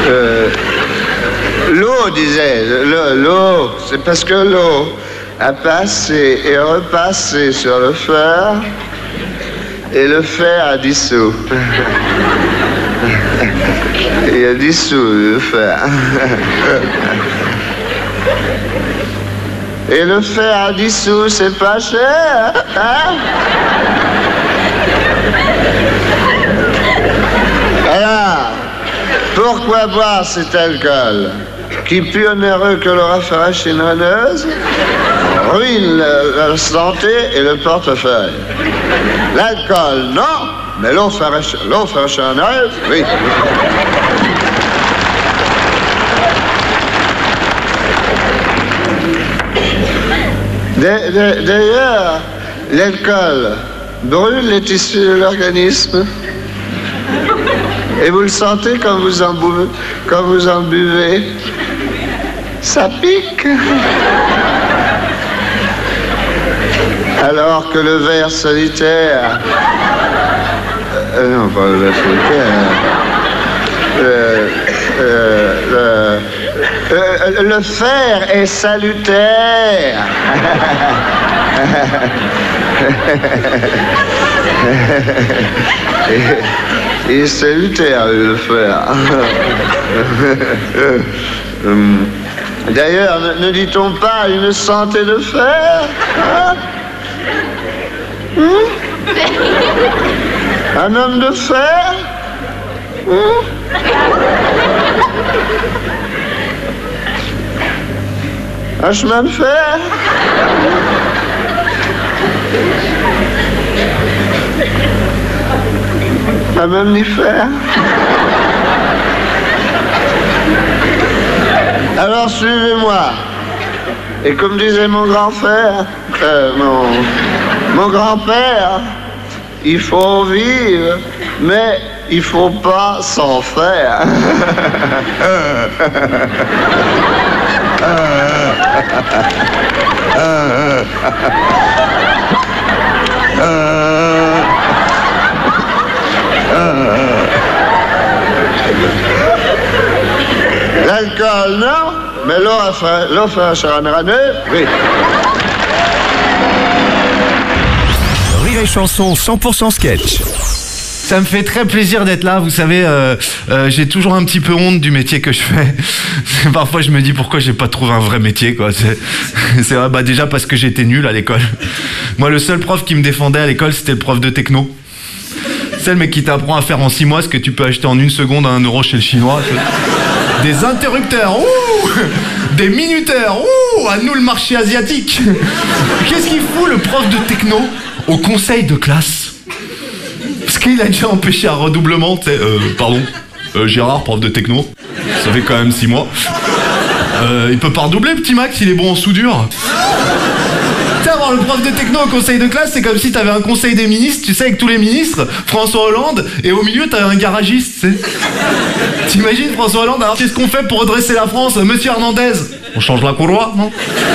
L'eau, disait, l'eau, c'est parce que l'eau a passé et repassé sur le fer, et le fer a dissous. Il a dissous le fer. Et le fer a dissous, c'est pas cher, hein? Alors, pourquoi boire cet alcool qui, plus onéreux que le rafraîchineuse, ruine la santé et le portefeuille? L'alcool, non, mais l'eau fraîchineuse, oui. D'ailleurs, l'alcool brûle les tissus de l'organisme. Et vous le sentez quand vous en buvez. Ça pique. Alors que le verre solitaire... non, pas le verre solitaire. Le fer est salutaire. Il est salutaire, le fer. D'ailleurs, ne dit-on pas une santé de fer, hein? Un homme de fer, un chemin de fer. Un mammifère. Alors suivez-moi. Et comme disait mon grand-père, mon grand-père, il faut vivre, mais il faut pas s'en faire. L'alcool, non, mais l'eau fraîchineuse, oui. Rire et chanson 100% sketch. Ça me fait très plaisir d'être là, vous savez, j'ai toujours un petit peu honte du métier que je fais. Parfois je me dis pourquoi j'ai pas trouvé un vrai métier, quoi. C'est vrai, déjà parce que j'étais nul à l'école. Moi, le seul prof qui me défendait à l'école, c'était le prof de techno. C'est le mec qui t'apprend à faire en 6 mois ce que tu peux acheter en 1 seconde à 1 euro chez le chinois. Des interrupteurs, ouh, des minuteurs, ouh, à nous le marché asiatique. Qu'est-ce qu'il fout le prof de techno au conseil de classe? Parce qu'il a déjà empêché un redoublement, tu sais, pardon, Gérard, prof de techno, ça fait quand même 6 mois. Il peut pas redoubler, petit Max, il est bon en soudure. Tu sais, avoir le prof de techno au conseil de classe, c'est comme si t'avais un conseil des ministres, tu sais, avec tous les ministres, François Hollande, et au milieu t'avais un garagiste, tu sais. T'imagines François Hollande, alors qu'est-ce qu'on fait pour redresser la France, monsieur Hernandez? On change la courroie, non?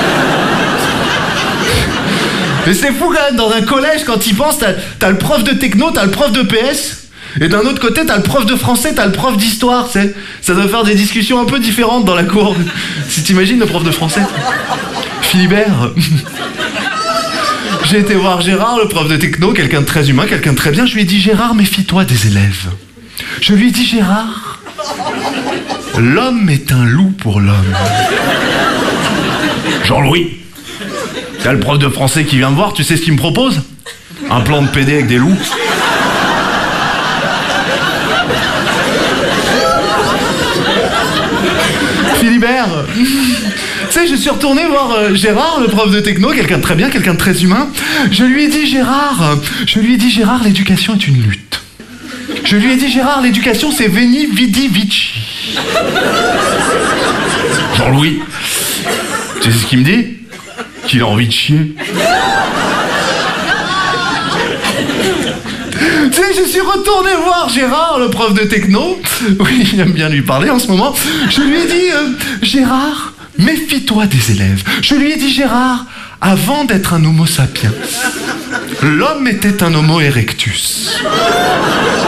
Mais c'est fou quand même, dans un collège, quand t'y penses, t'as le prof de techno, t'as le prof de PS, et d'un autre côté, t'as le prof de français, t'as le prof d'histoire, tu sais. Ça doit faire des discussions un peu différentes dans la cour. Si t'imagines le prof de français. Philibert. J'ai été voir Gérard, le prof de techno, quelqu'un de très humain, quelqu'un de très bien. Je lui ai dit, Gérard, méfie-toi des élèves. Je lui ai dit, Gérard, l'homme est un loup pour l'homme. Jean-Louis, t'as le prof de français qui vient me voir, tu sais ce qu'il me propose? Un plan de PD avec des loups. Philibert, tu sais, je suis retourné voir Gérard, le prof de techno, quelqu'un de très bien, quelqu'un de très humain. Je lui ai dit, Gérard, l'éducation est une lutte. Je lui ai dit, Gérard, l'éducation, c'est veni, vidi, vici. Jean-Louis, tu sais ce qu'il me dit? Qu'il a envie de chier. Tu sais, je suis retourné voir Gérard, le prof de techno. Oui, j'aime bien lui parler en ce moment. Je lui ai dit, Gérard, méfie-toi des élèves. Je lui ai dit, Gérard, avant d'être un homo sapiens, l'homme était un homo erectus.